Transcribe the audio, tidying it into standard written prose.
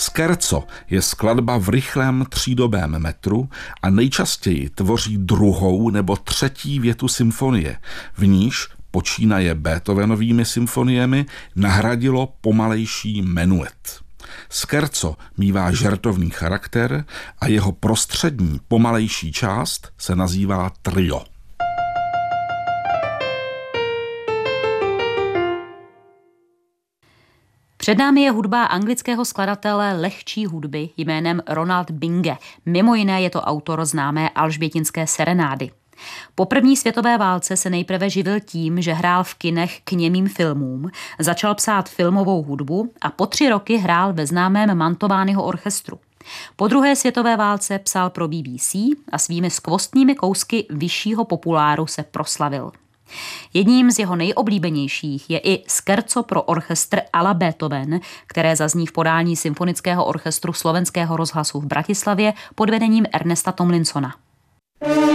Scherzo je skladba v rychlém třídobém metru a nejčastěji tvoří druhou nebo třetí větu symfonie, v níž počínaje Beethovenovými symfoniemi nahradilo pomalejší menuet. Scherzo mívá žertovný charakter a jeho prostřední pomalejší část se nazývá trio. Před námi je hudba anglického skladatele lehčí hudby jménem Ronald Binge. Mimo jiné je to autor známé Alžbětinské serenády. Po první světové válce se nejprve živil tím, že hrál v kinech k němým filmům, začal psát filmovou hudbu a po 3 roky hrál ve známém Mantoványho orchestru. Po druhé světové válce psal pro BBC a svými skvostnými kousky vyššího populáru se proslavil. Jedním z jeho nejoblíbenějších je i Scherzo pro orchestr à la Beethoven, které zazní v podání Symfonického orchestru Slovenského rozhlasu v Bratislavě pod vedením Ernesta Tomlinsona.